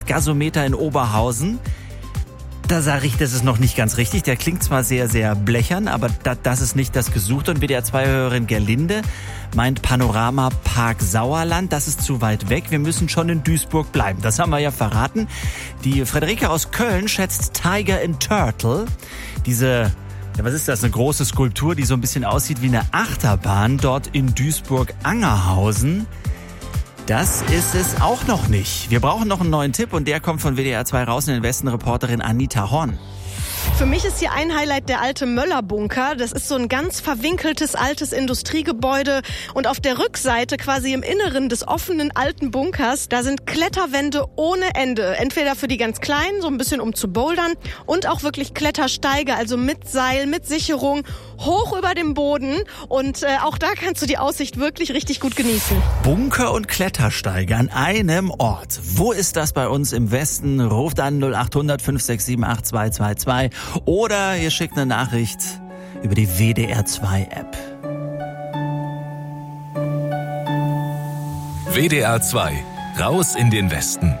Gasometer in Oberhausen. Da sage ich, das ist noch nicht ganz richtig. Der klingt zwar sehr, sehr blechern, aber das ist nicht das Gesuchte. Und WDR-2-Hörerin Gerlinde meint Panorama Park Sauerland. Das ist zu weit weg. Wir müssen schon in Duisburg bleiben. Das haben wir ja verraten. Die Friederike aus Köln schätzt Tiger and Turtle. Diese, ja, was ist das? Eine große Skulptur, die so ein bisschen aussieht wie eine Achterbahn dort in Duisburg-Angerhausen. Das ist es auch noch nicht. Wir brauchen noch einen neuen Tipp und der kommt von WDR 2 raus in den Westen. Reporterin Anita Horn. Für mich ist hier ein Highlight der alte Möller-Bunker. Das ist so ein ganz verwinkeltes altes Industriegebäude. Und auf der Rückseite, quasi im Inneren des offenen alten Bunkers, da sind Kletterwände ohne Ende. Entweder für die ganz Kleinen, so ein bisschen um zu bouldern, und auch wirklich Klettersteige, also mit Seil, mit Sicherung, hoch über dem Boden. Und auch da kannst du die Aussicht wirklich richtig gut genießen. Bunker und Klettersteige an einem Ort. Wo ist das bei uns im Westen? Ruft an 0800 567 8222 oder ihr schickt eine Nachricht über die WDR 2 App. WDR 2, raus in den Westen.